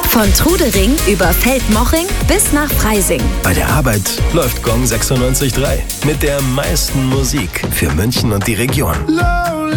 Von Trudering über Feldmoching bis nach Freising. Bei der Arbeit läuft Gong 96.3 mit der meisten Musik für München und die Region.